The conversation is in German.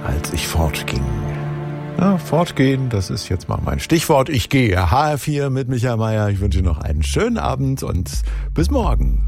als ich fortging. Ja, fortgehen, das ist jetzt mal mein Stichwort. Ich gehe HR4 mit Michael Mayer. Ich wünsche noch einen schönen Abend und bis morgen.